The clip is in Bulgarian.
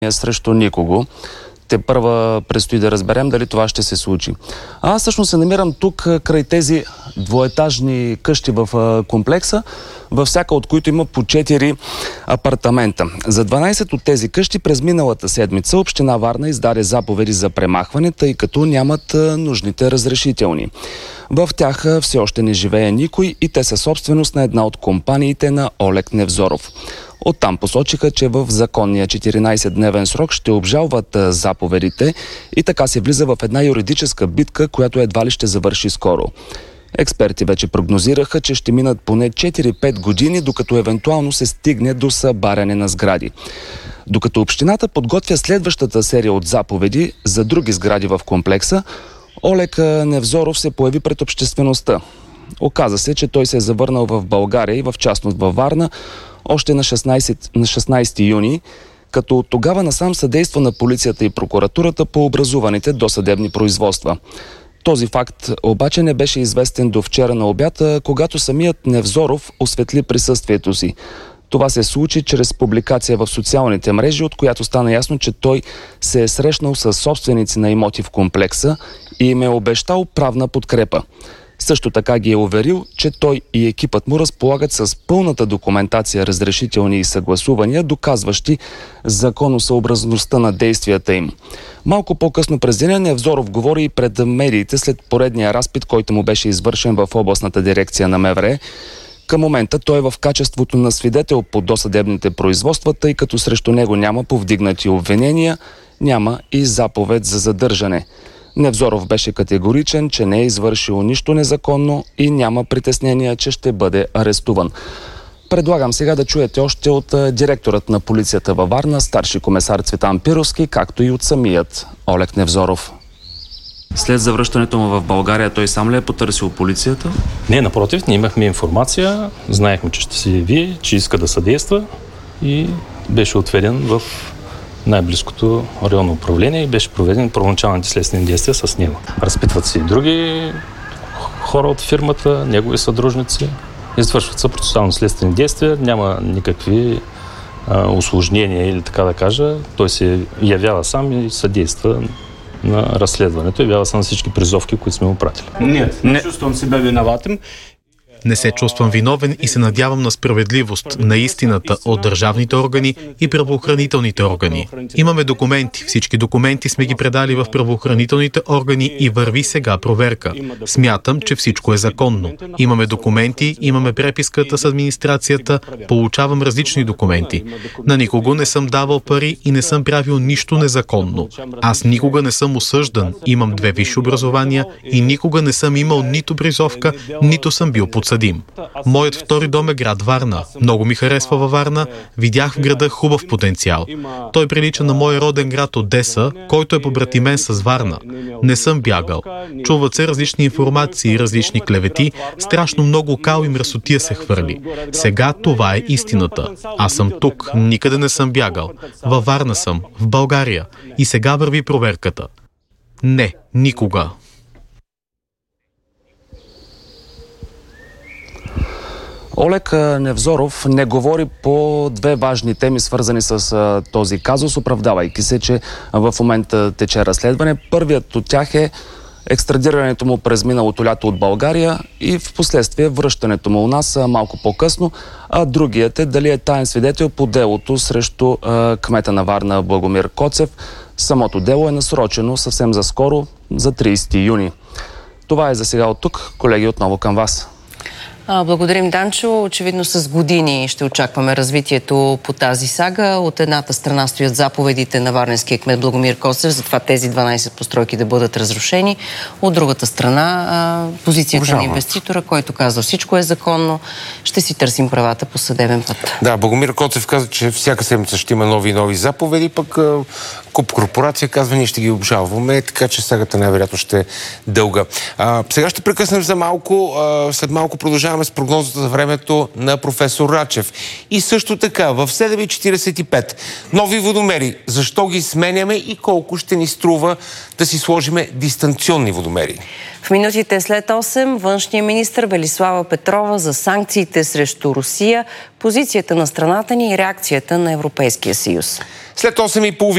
срещу никого. Те първа предстои да разберем дали това ще се случи. Аз всъщност се намирам тук край тези двоетажни къщи в комплекса, във всяка от които има по 4 апартамента. За 12 от тези къщи през миналата седмица община Варна издаде заповеди за премахване, тъй като нямат нужните разрешителни. В тях все още не живее никой и те са собственост на една от компаниите на Олег Невзоров. Оттам посочиха, че в законния 14-дневен срок ще обжалват заповедите и така се влиза в една юридическа битка, която едва ли ще завърши скоро. Експерти вече прогнозираха, че ще минат поне 4-5 години, докато евентуално се стигне до събаряне на сгради. Докато общината подготвя следващата серия от заповеди за други сгради в комплекса, Олег Невзоров се появи пред обществеността. Оказа се, че той се е завърнал в България и в частност във Варна още на 16 юни, като от тогава насам съдейства на полицията и прокуратурата по образуваните досъдебни производства. Този факт обаче не беше известен до вчера на обяд, когато самият Невзоров осветли присъствието си. Това се случи чрез публикация в социалните мрежи, от която стана ясно, че той се е срещнал с собственици на имоти в комплекса и им е обещал правна подкрепа. Също така ги е уверил, че той и екипът му разполагат с пълната документация, разрешителни и съгласувания, доказващи законосъобразността на действията им. Малко по-късно през деня Невзоров говори и пред медиите след поредния разпит, който му беше извършен в областната дирекция на МВР. Към момента той е в качеството на свидетел по досъдебните производства, тъй като срещу него няма повдигнати обвинения, няма и заповед за задържане. Невзоров беше категоричен, че не е извършил нищо незаконно и няма притеснения, че ще бъде арестуван. Предлагам сега да чуете още от директорът на полицията във Варна, старши комесар Цветан Пировски, както и от самият Олег Невзоров. След завръщането му в България, той сам ли е потърсил полицията? Не, напротив, ние имахме информация, знаехме, че ще се яви, че иска да съдейства и беше отведен в най-близкото районно управление и беше проведен първоначалните следствени действия с него. Разпитват се и други хора от фирмата, негови съдружници, извършват се процесуално следствени действия, няма никакви усложнения или така да кажа. Той се явява сам и съдейства на разследването, явява се на всички призовки, които сме му пратили. Не чувствам себя виноватым. Не се чувствам виновен и се надявам на справедливост, на истината от държавните органи и правоохранителните органи. Имаме документи. Всички документи сме ги предали в правоохранителните органи и върви сега проверка. Смятам, че всичко е законно. Имаме документи, имаме преписката с администрацията, получавам различни документи. На никого не съм давал пари и не съм правил нищо незаконно. Аз никога не съм осъждан, имам 2 висши образования и никога не съм имал нито призовка, нито съм бил подсъдим. Моят втори дом е град Варна. Много ми харесва във Варна. Видях в града хубав потенциал. Той прилича на моя роден град Одеса, който е побратимен с Варна. Не съм бягал. Чуват се различни информации, различни клевети. Страшно много кал и мръсотия се хвърли. Сега това е истината. Аз съм тук. Никъде не съм бягал. Във Варна съм. В България. И сега върви проверката. Не, никога. Олег Невзоров не говори по 2 важни теми, свързани с този казус, оправдавайки се, че в момента тече разследване. Първият от тях е екстрадирането му през миналото лято от България и в последствие връщането му у нас малко по-късно, а другият е дали е таен свидетел по делото срещу кмета на Варна Благомир Коцев. Самото дело е насрочено съвсем за скоро, за 30 юни. Това е за сега от тук. Колеги, отново към вас. Благодарим, Данчо. Очевидно с години ще очакваме развитието по тази сага. От едната страна стоят заповедите на варненския кмет Благомир Коцев, затова тези 12 постройки да бъдат разрушени. От другата страна позицията на инвеститора, който казва всичко е законно. Ще си търсим правата по съдебен път. Да, Благомир Коцев каза, че всяка седмица ще има нови заповеди, пък Куп корпорация казва, ние ще ги обжалваме, така че сагата най-вероятно ще е дълга. Сега ще прекъснем за малко. След малко продължаваме с прогнозата за времето на професор Рачев. И също така, в 7:45 нови водомери. Защо ги сменяме и колко ще ни струва да си сложиме дистанционни водомери? В минутите след 8 външният министър Велислава Петрова за санкциите срещу Русия, позицията на страната ни и реакцията на Европейския съюз. След 8:30